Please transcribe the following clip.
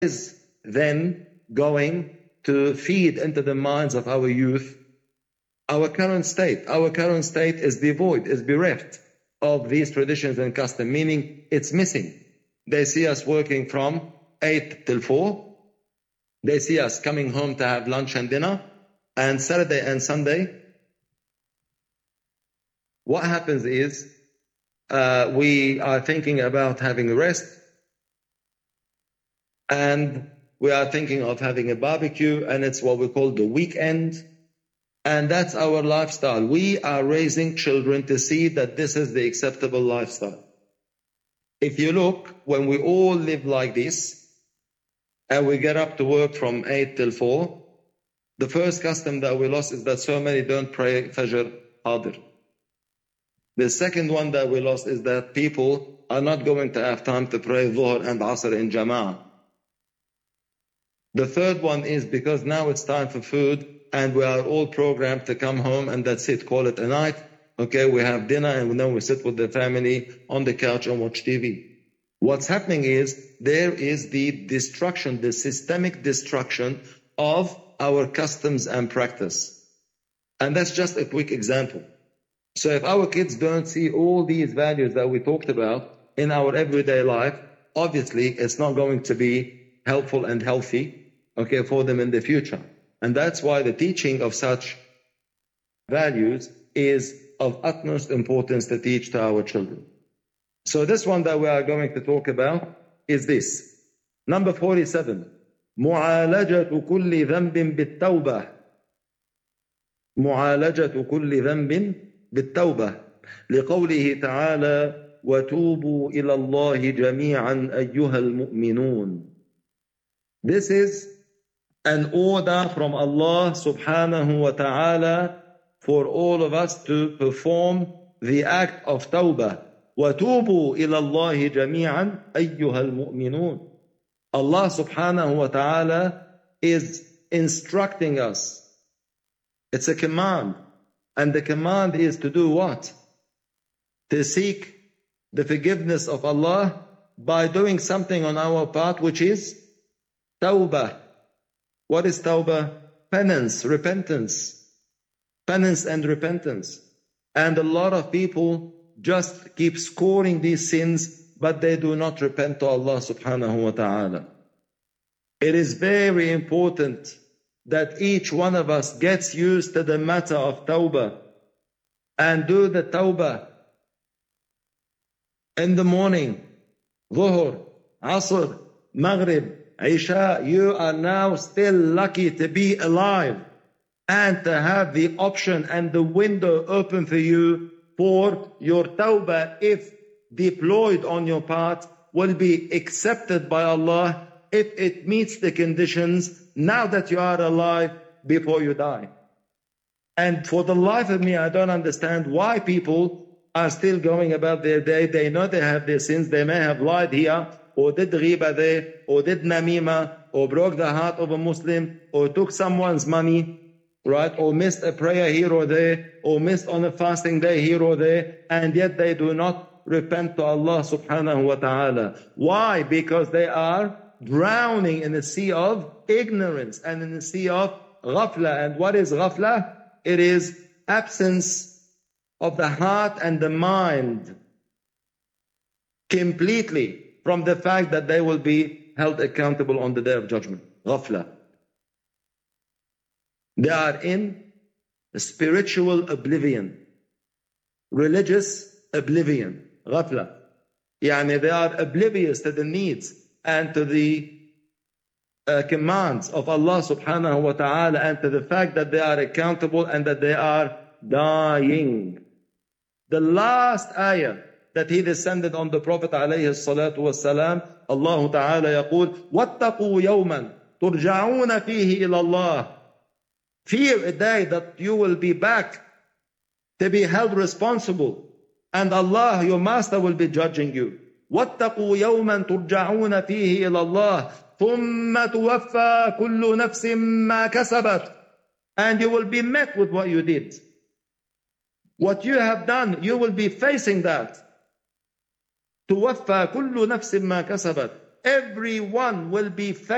is then going to feed into the minds of our youth our current state. Our current state is devoid, is bereft of these traditions and custom, meaning it's missing. They see us working from 8 till 4. They see us coming home to have lunch and dinner. And Saturday and Sunday, what happens is we are thinking about having a rest, and we are thinking of having a barbecue, and it's what we call the weekend. And that's our lifestyle. We are raising children to see that this is the acceptable lifestyle. If you look, when we all live like this, and we get up to work from 8 till 4, the first custom that we lost is that so many don't pray Fajr Hadir. The second one that we lost is that people are not going to have time to pray Dhuhr and Asr in Jama'ah. The third one is because now it's time for food and we are all programmed to come home and that's it, call it a night. Okay, we have dinner and then we sit with the family on the couch and watch TV. What's happening is there is the destruction, the systemic destruction of our customs and practice. And that's just a quick example. So if our kids don't see all these values that we talked about in our everyday life, obviously it's not going to be helpful and healthy, okay, for them in the future. And that's why the teaching of such values is of utmost importance to teach to our children. So this one that we are going to talk about is this. Number 47. معالجة كل ذنب بالتوبة. معالجة كل ذنب بالتوبة. لقوله تعالى وتوبوا إلى الله جميعا أيها المؤمنون. This is an order from Allah subhanahu wa ta'ala for all of us to perform the act of tawbah. وَتُوبُوا إِلَى اللَّهِ جَمِيعًا أَيُّهَا الْمُؤْمِنُونَ. Allah subhanahu wa ta'ala is instructing us. It's a command. And the command is to do what? To seek the forgiveness of Allah by doing something on our part, which is tawbah. What is tawbah? Penance, repentance. Penance and repentance. And a lot of people just keep scoring these sins, but they do not repent to Allah subhanahu wa ta'ala. It is very important that each one of us gets used to the matter of tawbah and do the tawbah in the morning, Dhuhr, Asr, Maghrib, Isha. You are now still lucky to be alive and to have the option and the window open for you for your tawbah, if deployed on your part, will be accepted by Allah if it meets the conditions now that you are alive before you die. And for the life of me, I don't understand why people are still going about their day. They know they have their sins. They may have lied here, or did ghiba there, or did namima, or broke the heart of a Muslim, or took someone's money, right? Or missed a prayer here or there, or missed on a fasting day here or there, and yet they do not repent to Allah subhanahu wa ta'ala. Why? Because they are drowning in a sea of ignorance and in a sea of ghafla. And what is ghafla? It is absence of the heart and the mind completely from the fact that they will be held accountable on the day of judgment. Ghafla. They are in a spiritual oblivion, religious oblivion, ghafla. Yani they are oblivious to the needs and to the commands of Allah subhanahu wa ta'ala and to the fact that they are accountable and that they are dying. The last ayah that he descended on the Prophet alayhi salatu wasalam, Allah ta'ala yaqul, وَاتَّقُوا يَوْمًا تُرْجَعُونَ فِيهِ إِلَى اللَّهِ. Fear a day that you will be back to be held responsible, and Allah, your master, will be judging you. وَاتَّقُوا يَوْمًا تُرْجَعُونَ فِيهِ إِلَى اللَّهِ ثُمَّ تُوَفَّى كُلُّ نَفْسٍ مَا كَسَبَتْ. And you will be met with what you did. What you have done, you will be facing that. تُوَفَّى كُلُّ نَفْسٍ مَا كَسَبَتْ. Everyone will be facing